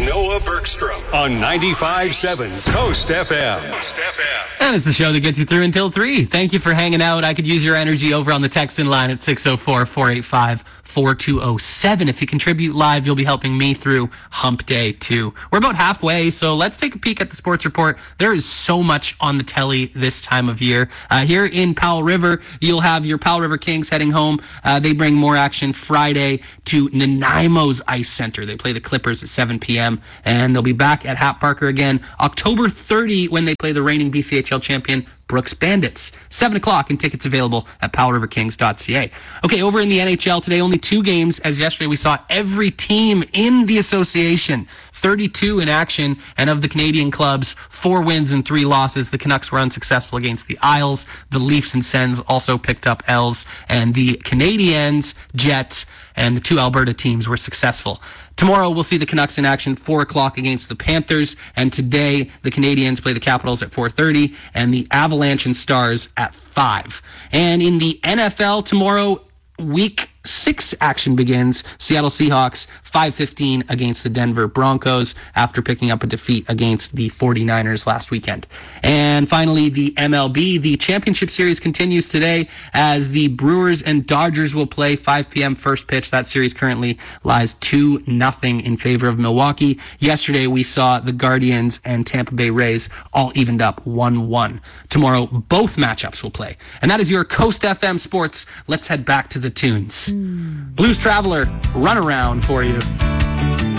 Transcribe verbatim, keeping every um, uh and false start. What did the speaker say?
Noah Bergstrom on ninety-five point seven Coast F M. Coast F M. And it's the show that gets you through until three. Thank you for hanging out. I could use your energy over on the text-in line at six oh four, four eight five, four two oh seven. If you contribute live, you'll be helping me through Hump Day, too. We're about halfway, so let's take a peek at the sports report. There is so much on the telly this time of year. Uh, here in Powell River, you'll have your Powell River Kings heading home. Uh, they bring more action Friday to Nanaimo's Ice Center. They play the Clippers at seven p.m., and they'll be back at Hap Parker again October thirtieth when they play the reigning B C H L champion Brooks Bandits. seven o'clock, and tickets available at powell river kings dot c a. Okay, over in the N H L today, only two games, as yesterday we saw every team in the association, thirty-two in action, and of the Canadian clubs, four wins and three losses. The Canucks were unsuccessful against the Isles. The Leafs and Sens also picked up L's, and the Canadiens, Jets, and the two Alberta teams were successful. Tomorrow, we'll see the Canucks in action, four o'clock against the Panthers. And today, the Canadiens play the Capitals at four thirty and the Avalanche and Stars at five. And in the N F L tomorrow, week six action begins. Seattle Seahawks, five fifteen against the Denver Broncos after picking up a defeat against the forty-niners last weekend. And finally, the M L B, the championship series continues today as the Brewers and Dodgers will play five p.m. first pitch. That series currently lies two nothing in favor of Milwaukee. Yesterday, we saw the Guardians and Tampa Bay Rays all evened up one one. Tomorrow, both matchups will play. And that is your Coast F M Sports. Let's head back to the tunes. Blues Traveler, Run Around for you.